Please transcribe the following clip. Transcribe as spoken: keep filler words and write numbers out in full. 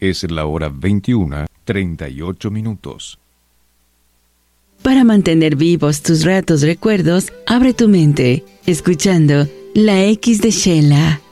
Es la hora veintiuna, treinta y ocho minutos. Para mantener vivos tus ratos recuerdos, abre tu mente, escuchando La X de Sheila.